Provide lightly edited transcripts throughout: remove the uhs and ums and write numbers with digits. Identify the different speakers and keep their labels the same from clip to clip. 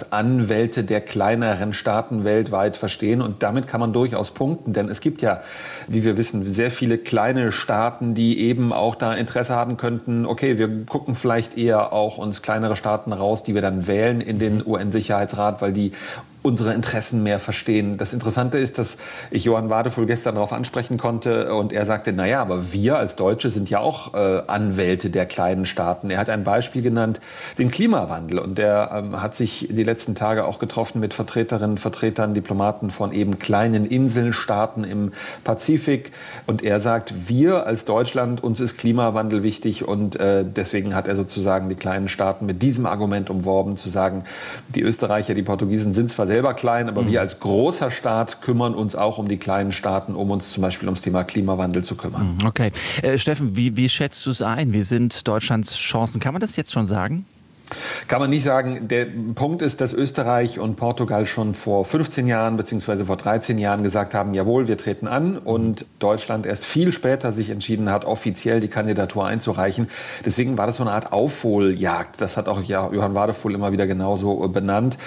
Speaker 1: als Anwälte der kleineren Staaten weltweit verstehen. Und damit kann man durchaus punkten, denn es gibt ja, wie wir wissen, sehr viele kleine Staaten, die eben auch da Interesse haben könnten. Okay, wir gucken vielleicht eher auch uns kleinere Staaten raus, die wir dann wählen in den UN-Sicherheitsrat, weil die unsere Interessen mehr verstehen. Das Interessante ist, dass ich Johann Wadefull gestern darauf ansprechen konnte und er sagte, naja, aber wir als Deutsche sind ja auch Anwälte der kleinen Staaten. Er hat ein Beispiel genannt, den Klimawandel. Und er hat sich die letzten Tage auch getroffen mit Vertreterinnen, Vertretern, Diplomaten von eben kleinen Inselstaaten im Pazifik. Und er sagt, wir als Deutschland, uns ist Klimawandel wichtig und deswegen hat er sozusagen die kleinen Staaten mit diesem Argument umworben, zu sagen, die Österreicher, die Portugiesen sind zwar selber klein, aber wir als großer Staat kümmern uns auch um die kleinen Staaten, um uns zum Beispiel ums Thema Klimawandel zu kümmern.
Speaker 2: Okay. Steffen, wie schätzt du es ein? Wie sind Deutschlands Chancen? Kann man das jetzt schon sagen?
Speaker 1: Kann man nicht sagen. Der Punkt ist, dass Österreich und Portugal schon vor 15 Jahren bzw. vor 13 Jahren gesagt haben, jawohl, wir treten an, und Deutschland erst viel später sich entschieden hat, offiziell die Kandidatur einzureichen. Deswegen war das so eine Art Aufholjagd. Das hat auch Johann Wadefull immer wieder genauso benannt.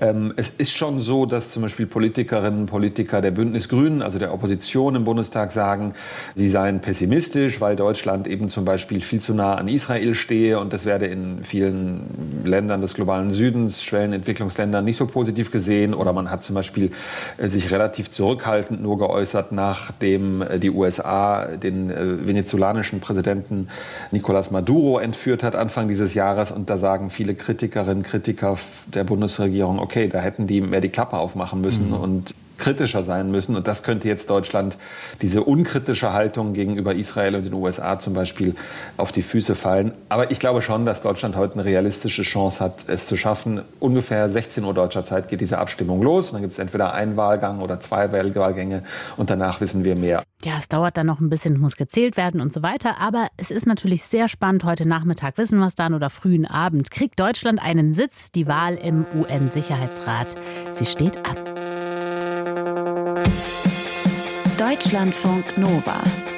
Speaker 1: Es ist schon so, dass zum Beispiel Politikerinnen und Politiker der Bündnis Grünen, also der Opposition im Bundestag, sagen, sie seien pessimistisch, weil Deutschland eben zum Beispiel viel zu nah an Israel stehe, und das werde in vielen Ländern des globalen Südens, Schwellenentwicklungsländern, nicht so positiv gesehen. Oder man hat zum Beispiel sich relativ zurückhaltend nur geäußert, nachdem die USA den venezolanischen Präsidenten Nicolás Maduro entführt hat Anfang dieses Jahres. Und da sagen viele Kritikerinnen, Kritiker der Bundesregierung, okay, da hätten die mehr die Klappe aufmachen müssen und kritischer sein müssen. Und das könnte jetzt Deutschland, diese unkritische Haltung gegenüber Israel und den USA zum Beispiel, auf die Füße fallen. Aber ich glaube schon, dass Deutschland heute eine realistische Chance hat, es zu schaffen. Ungefähr 16 Uhr deutscher Zeit geht diese Abstimmung los. Und dann gibt es entweder einen Wahlgang oder 2 Wahlgänge. Und danach wissen wir mehr.
Speaker 3: Ja, es dauert dann noch ein bisschen, muss gezählt werden und so weiter. Aber es ist natürlich sehr spannend. Heute Nachmittag wissen wir es dann oder frühen Abend. Kriegt Deutschland einen Sitz? Die Wahl im UN-Sicherheitsrat. Sie steht an.
Speaker 4: Deutschlandfunk Nova